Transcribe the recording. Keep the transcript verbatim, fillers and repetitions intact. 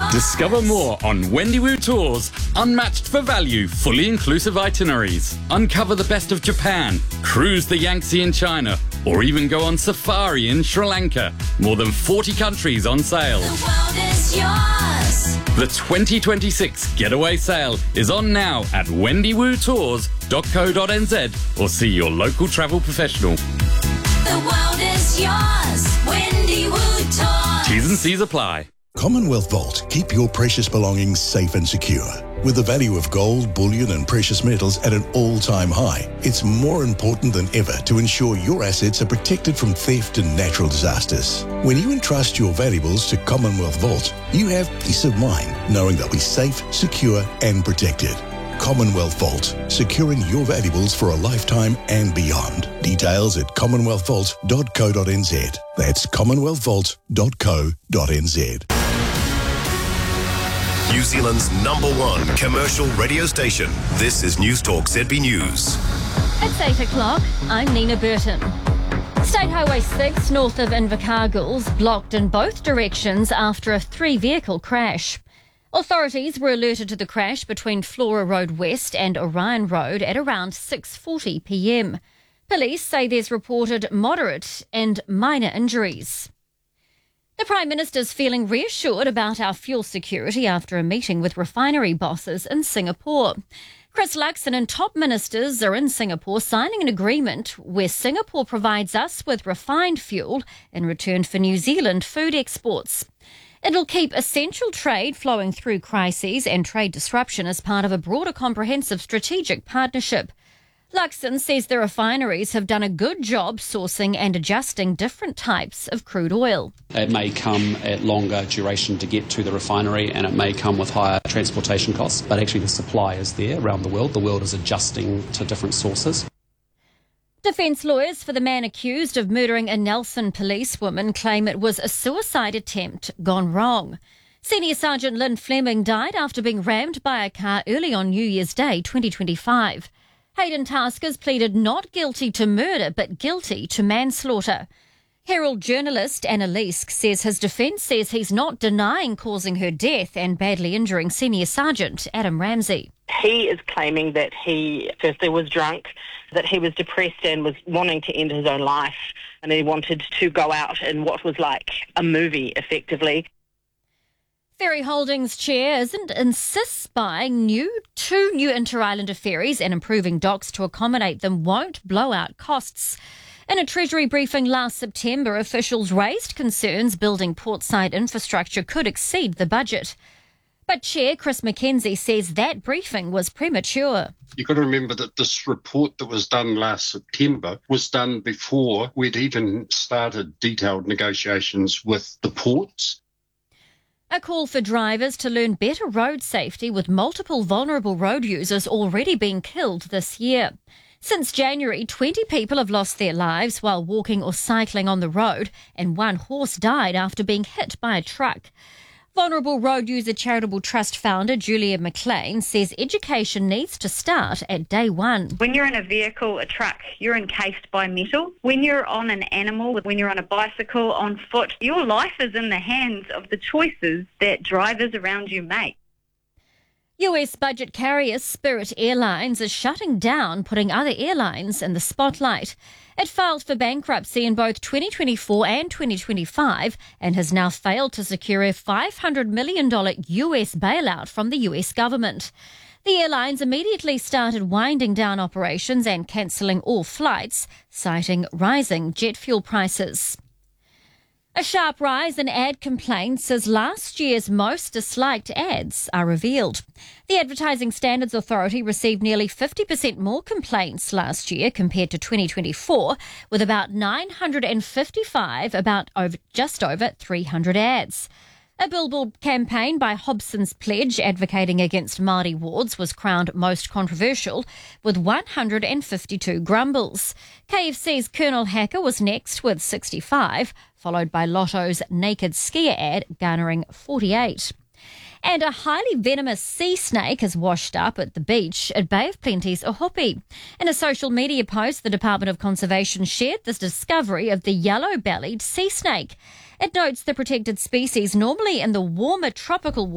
Discover more on Wendiwoo Tours, unmatched for value, fully inclusive itineraries. Uncover the best of Japan, cruise the Yangtze in China, or even go on safari in Sri Lanka. More than forty countries on sale. The world is yours. The twenty twenty-six Getaway Sale is on now at wendiwoo tours dot co dot n z or see your local travel professional. The world is yours. Wendiwoo Tours. T's and C's apply. Commonwealth Vault. Keep your precious belongings safe and secure. With the value of gold, bullion and precious metals at an all-time high, it's more important than ever to ensure your assets are protected from theft and natural disasters. When you entrust your valuables to Commonwealth Vault, you have peace of mind knowing they'll be safe, secure and protected. Commonwealth Vault, securing your valuables for a lifetime and beyond. Details at commonwealth vault dot co dot n z. That's commonwealth vault dot co dot n z. New Zealand's number one commercial radio station. This is News Talk Z B News. It's eight o'clock. I'm Nina Burton. State Highway six north of Invercargill's blocked in both directions after a three-vehicle crash. Authorities were alerted to the crash between Flora Road West and Orion Road at around six forty p m. Police say there's reported moderate and minor injuries. The Prime Minister's feeling reassured about our fuel security after a meeting with refinery bosses in Singapore. Chris Luxon and top ministers are in Singapore signing an agreement where Singapore provides us with refined fuel in return for New Zealand food exports. It'll keep essential trade flowing through crises and trade disruption as part of a broader comprehensive strategic partnership. Luxon says the refineries have done a good job sourcing and adjusting different types of crude oil. It may come at longer duration to get to the refinery and it may come with higher transportation costs, but actually the supply is there around the world. The world is adjusting to different sources. Defence lawyers for the man accused of murdering a Nelson policewoman claim it was a suicide attempt gone wrong. Senior Sergeant Lynn Fleming died after being rammed by a car early on New Year's Day twenty twenty-five. Hayden Taskers pleaded not guilty to murder but guilty to manslaughter. Herald journalist Anna Leask says his defence says he's not denying causing her death and badly injuring Senior Sergeant Adam Ramsey. He is claiming that he firstly was drunk, that he was depressed and was wanting to end his own life, and he wanted to go out in what was like a movie, effectively. Ferry Holdings chair isn't insists buying new two new inter-islander ferries and improving docks to accommodate them won't blow out costs. In a Treasury briefing last September, officials raised concerns building portside infrastructure could exceed the budget. But Chair Chris Mackenzie says that briefing was premature. You've got to remember that this report that was done last September was done before we'd even started detailed negotiations with the ports. A call for drivers to learn better road safety with multiple vulnerable road users already being killed this year. Since January, twenty people have lost their lives while walking or cycling on the road, and one horse died after being hit by a truck. Vulnerable Road User Charitable Trust founder Julia McLean says education needs to start at day one. When you're in a vehicle, a truck, you're encased by metal. When you're on an animal, when you're on a bicycle, on foot, your life is in the hands of the choices that drivers around you make. U S budget carrier Spirit Airlines is shutting down, putting other airlines in the spotlight. It filed for bankruptcy in both twenty twenty-four and twenty twenty-five and has now failed to secure a five hundred million dollars U S bailout from the U S government. The airlines immediately started winding down operations and cancelling all flights, citing rising jet fuel prices. A sharp rise in ad complaints as last year's most disliked ads are revealed. The Advertising Standards Authority received nearly fifty percent more complaints last year compared to twenty twenty-four, with about nine hundred fifty-five, about over, just over three hundred ads. A billboard campaign by Hobson's Pledge advocating against Māori wards was crowned most controversial with one hundred fifty-two grumbles. K F C's Colonel Hacker was next with sixty-five, followed by Lotto's Naked Skier ad garnering forty-eight. And a highly venomous sea snake has washed up at the beach at Bay of Plenty's Ohope. In a social media post, the Department of Conservation shared this discovery of the yellow-bellied sea snake. It notes the protected species normally in the warmer tropical